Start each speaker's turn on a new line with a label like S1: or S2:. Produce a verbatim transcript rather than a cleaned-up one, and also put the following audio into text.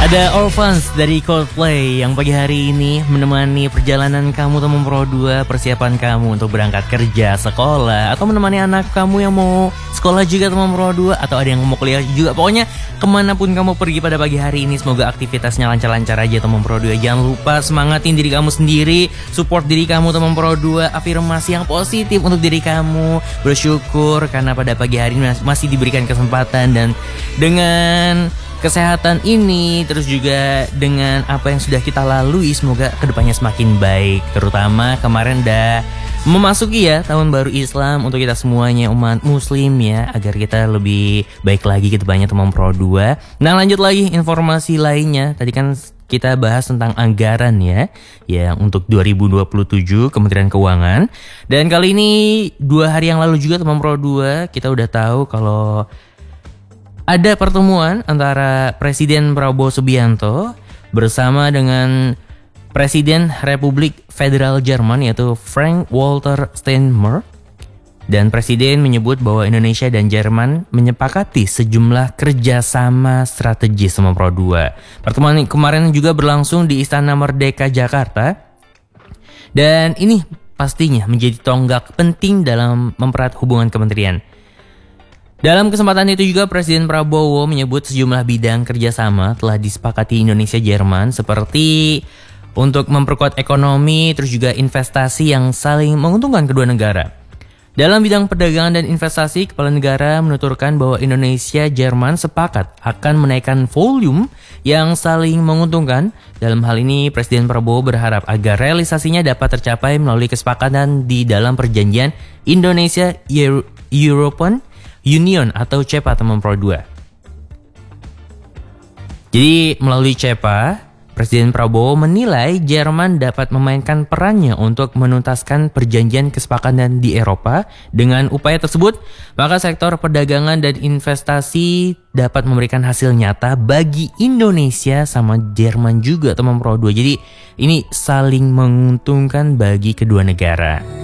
S1: Ada Orphans dari Coldplay yang pagi hari ini menemani perjalanan kamu teman Pro dua, persiapan kamu untuk berangkat kerja, sekolah, atau menemani anak kamu yang mau sekolah juga teman Pro dua, atau ada yang mau kuliah juga. Pokoknya kemanapun kamu pergi pada pagi hari ini, semoga aktivitasnya lancar-lancar aja teman Pro dua. Jangan lupa semangatin diri kamu sendiri, support diri kamu teman Pro dua, afirmasi yang positif untuk diri kamu, bersyukur karena pada pagi hari ini masih diberikan kesempatan, dan dengan kesehatan ini, terus juga dengan apa yang sudah kita lalui, semoga kedepannya semakin baik. Terutama kemarin udah memasuki ya tahun baru Islam untuk kita semuanya umat muslim ya, agar kita lebih baik lagi ke depannya teman Pro dua. Nah, lanjut lagi informasi lainnya. Tadi kan kita bahas tentang anggaran ya, yang untuk dua ribu dua puluh tujuh Kementerian Keuangan. Dan kali ini dua hari yang lalu juga teman Pro dua kita udah tahu kalau ada pertemuan antara Presiden Prabowo Subianto bersama dengan Presiden Republik Federal Jerman yaitu Frank-Walter Steinmeier. Dan Presiden menyebut bahwa Indonesia dan Jerman menyepakati sejumlah kerjasama strategis sama Pro dua. Pertemuan kemarin juga berlangsung di Istana Merdeka Jakarta. Dan ini pastinya menjadi tonggak penting dalam mempererat hubungan kementerian. Dalam kesempatan itu juga Presiden Prabowo menyebut sejumlah bidang kerjasama telah disepakati Indonesia-Jerman seperti untuk memperkuat ekonomi, terus juga investasi yang saling menguntungkan kedua negara. Dalam bidang perdagangan dan investasi, Kepala Negara menuturkan bahwa Indonesia-Jerman sepakat akan menaikkan volume yang saling menguntungkan. Dalam hal ini, Presiden Prabowo berharap agar realisasinya dapat tercapai melalui kesepakatan di dalam perjanjian Indonesia-European Union atau C E P A teman Pro dua. Jadi melalui C E P A, Presiden Prabowo menilai Jerman dapat memainkan perannya untuk menuntaskan perjanjian kesepakatan di Eropa. Dengan upaya tersebut, maka sektor perdagangan dan investasi dapat memberikan hasil nyata bagi Indonesia sama Jerman juga teman Pro dua. Jadi ini saling menguntungkan bagi kedua negara.